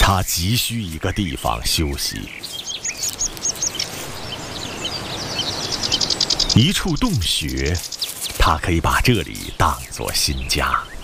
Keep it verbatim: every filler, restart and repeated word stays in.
他急需一个地方休息，一处洞穴，他可以把这里当作新家。